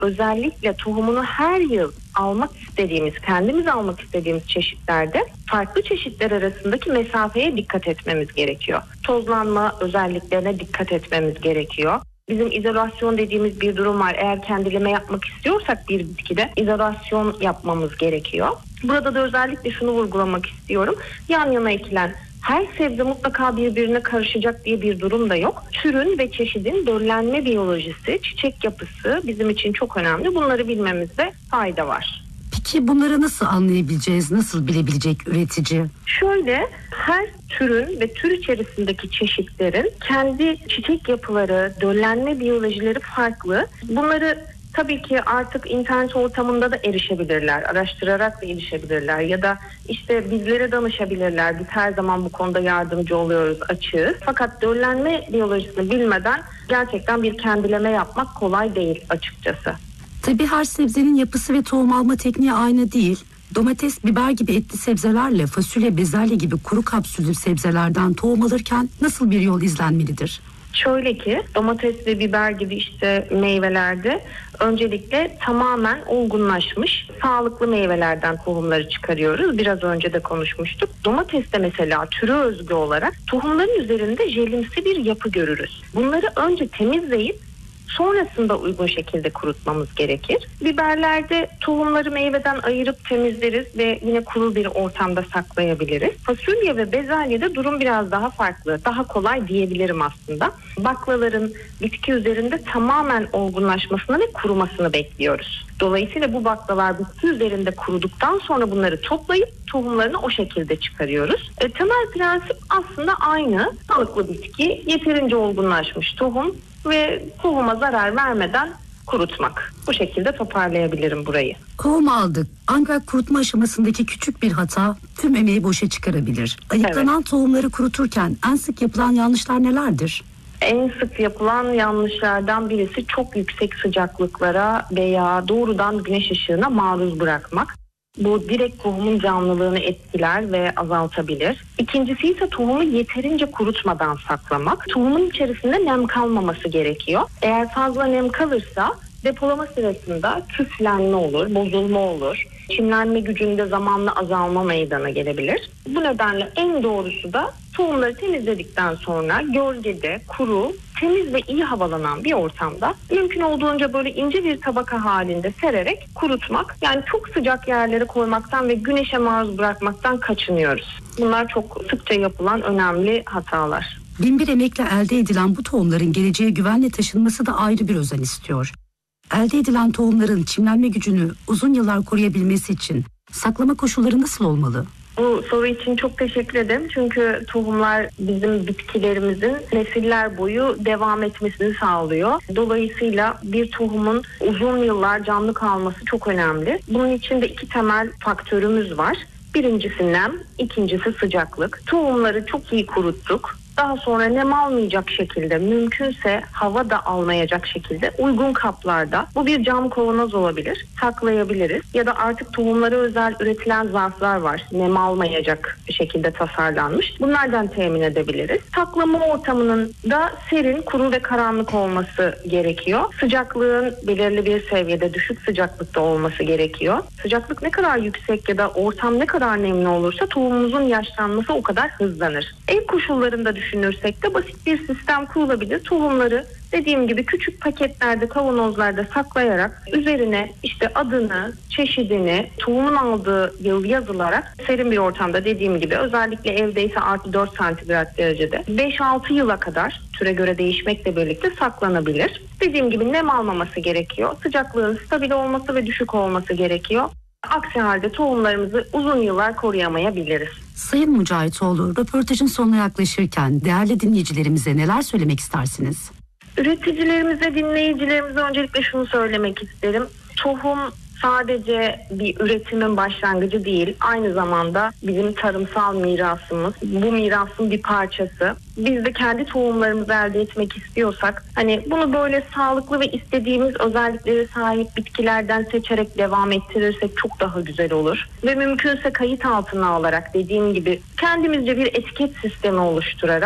özellikle tohumunu her yıl almak istediğimiz, kendimiz almak istediğimiz çeşitlerde farklı çeşitler arasındaki mesafeye dikkat etmemiz gerekiyor. Tozlanma özelliklerine dikkat etmemiz gerekiyor. Bizim izolasyon dediğimiz bir durum var. Eğer kendileme yapmak istiyorsak bir bitkide izolasyon yapmamız gerekiyor. Burada da özellikle şunu vurgulamak istiyorum. Yan yana ekilen her sebze mutlaka birbirine karışacak diye bir durum da yok. Türün ve çeşidin döllenme biyolojisi, çiçek yapısı bizim için çok önemli. Bunları bilmemizde fayda var. Peki bunları nasıl anlayabileceğiz? Nasıl bilebilecek üretici? Şöyle, her türün ve tür içerisindeki çeşitlerin kendi çiçek yapıları, döllenme biyolojileri farklı. Bunları tabii ki artık internet ortamında da erişebilirler, araştırarak da erişebilirler ya da işte bizlere danışabilirler. Biz her zaman bu konuda yardımcı oluyoruz, açığız. Fakat döllenme biyolojisini bilmeden gerçekten bir kendileme yapmak kolay değil açıkçası. Tabii her sebzenin yapısı ve tohum alma tekniği aynı değil. Domates, biber gibi etli sebzelerle fasulye, bezelye gibi kuru kapsüllü sebzelerden tohum alırken nasıl bir yol izlenmelidir? Şöyle ki domates ve biber gibi işte meyvelerde öncelikle tamamen olgunlaşmış sağlıklı meyvelerden tohumları çıkarıyoruz. Biraz önce de konuşmuştuk. Domateste mesela türü özgü olarak tohumların üzerinde jelimsi bir yapı görürüz. Bunları önce temizleyip sonrasında uygun şekilde kurutmamız gerekir. Biberlerde tohumları meyveden ayırıp temizleriz ve yine kuru bir ortamda saklayabiliriz. Fasulye ve bezelyede durum biraz daha farklı. Daha kolay diyebilirim aslında. Baklaların bitki üzerinde tamamen olgunlaşmasını ve kurumasını bekliyoruz. Dolayısıyla bu baklalar bitki üzerinde kuruduktan sonra bunları toplayıp tohumlarını o şekilde çıkarıyoruz. Temel prensip aslında aynı. Sağlıklı bitki, yeterince olgunlaşmış tohum ve tohuma zarar vermeden kurutmak. Bu şekilde toparlayabilirim burayı. Tohum aldık ancak kurutma aşamasındaki küçük bir hata tüm emeği boşa çıkarabilir. Ayıklanan tohumları kuruturken en sık yapılan yanlışlar nelerdir? En sık yapılan yanlışlardan birisi çok yüksek sıcaklıklara veya doğrudan güneş ışığına maruz bırakmak. Bu direkt tohumun canlılığını etkiler ve azaltabilir. İkincisi ise tohumu yeterince kurutmadan saklamak. Tohumun içerisinde nem kalmaması gerekiyor. Eğer fazla nem kalırsa depolama sırasında küflenme olur, bozulma olur. Çimlenme gücünde zamanla azalma meydana gelebilir. Bu nedenle en doğrusu da tohumları temizledikten sonra gölgede, kuru, temiz ve iyi havalanan bir ortamda mümkün olduğunca böyle ince bir tabaka halinde sererek kurutmak. Yani çok sıcak yerlere koymaktan ve güneşe maruz bırakmaktan kaçınıyoruz. Bunlar çok sıkça yapılan önemli hatalar. Binbir emekle elde edilen bu tohumların geleceğe güvenle taşınması da ayrı bir özen istiyor. Elde edilen tohumların çimlenme gücünü uzun yıllar koruyabilmesi için saklama koşulları nasıl olmalı? Bu soru için çok teşekkür ederim. Çünkü tohumlar bizim bitkilerimizin nesiller boyu devam etmesini sağlıyor. Dolayısıyla bir tohumun uzun yıllar canlı kalması çok önemli. Bunun için de iki temel faktörümüz var. Birincisi nem, ikincisi sıcaklık. Tohumları çok iyi kuruttuk. Daha sonra nem almayacak şekilde, mümkünse hava da almayacak şekilde uygun kaplarda, bu bir cam kavanoz olabilir, saklayabiliriz. Ya da artık tohumlara özel üretilen zarflar var, nem almayacak bir şekilde tasarlanmış. Bunlardan temin edebiliriz. Saklama ortamının da serin, kuru ve karanlık olması gerekiyor. Sıcaklığın belirli bir seviyede, düşük sıcaklıkta olması gerekiyor. Sıcaklık ne kadar yüksek ya da ortam ne kadar nemli olursa tohumumuzun yaşlanması o kadar hızlanır. Ev koşullarında düşünürsek de basit bir sistem kurulabilir. Tohumları dediğim gibi küçük paketlerde, kavanozlarda saklayarak üzerine işte adını, çeşidini, tohumun aldığı yıl yazılarak serin bir ortamda dediğim gibi özellikle evdeyse artı 4 santigrat derecede 5-6 yıla kadar türe göre değişmekle birlikte saklanabilir. Dediğim gibi nem almaması gerekiyor. Sıcaklığın stabil olması ve düşük olması gerekiyor. Aksi halde tohumlarımızı uzun yıllar koruyamayabiliriz. Sayın Mücahitoğlu, röportajın sonuna yaklaşırken değerli dinleyicilerimize neler söylemek istersiniz? Üreticilerimize, dinleyicilerimize öncelikle şunu söylemek isterim. Tohum sadece bir üretimin başlangıcı değil, aynı zamanda bizim tarımsal mirasımız. Bu mirasın bir parçası. Biz de kendi tohumlarımızı elde etmek istiyorsak, hani bunu böyle sağlıklı ve istediğimiz özelliklere sahip bitkilerden seçerek devam ettirirsek çok daha güzel olur. Ve mümkünse kayıt altına alarak dediğim gibi kendimizce bir etiket sistemi oluşturarak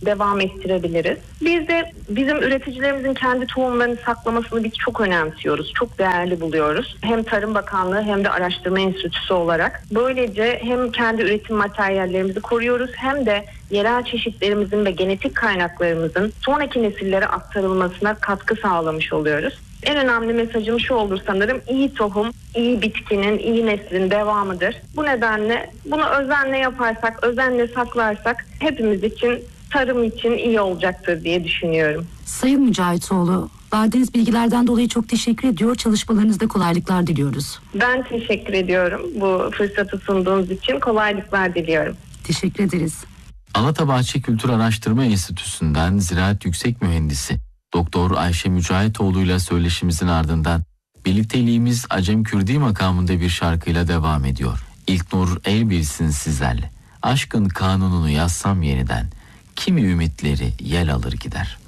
devam ettirebiliriz. Biz de bizim üreticilerimizin kendi tohumlarını saklamasını biz çok önemsiyoruz. Çok değerli buluyoruz. Hem Tarım Bakanlığı hem de Araştırma Enstitüsü olarak. Böylece hem kendi üretim materyallerimizi koruyoruz hem de yerel çeşitlerimizin ve genetik kaynaklarımızın sonraki nesillere aktarılmasına katkı sağlamış oluyoruz. En önemli mesajım şu olur sanırım: iyi tohum, iyi bitkinin, iyi neslin devamıdır. Bu nedenle bunu özenle yaparsak, özenle saklarsak hepimiz için, tarım için iyi olacaktır diye düşünüyorum. Sayın Mücahitoğlu, verdiğiniz bilgilerden dolayı çok teşekkür ediyor. Çalışmalarınızda kolaylıklar diliyoruz. Ben teşekkür ediyorum bu fırsatı sunduğunuz için. Kolaylıklar diliyorum. Teşekkür ederiz. Alatabahçe Kültür Araştırma Enstitüsü'nden Ziraat Yüksek Mühendisi Doktor Ayşe Mücahitoğlu ile söyleşimizin ardından birlikteliğimiz Acem Kürdi makamında bir şarkıyla devam ediyor. İlknur Elbilsin sizlerle. Aşkın kanununu yazsam yeniden, kimi ümitleri yel alır gider.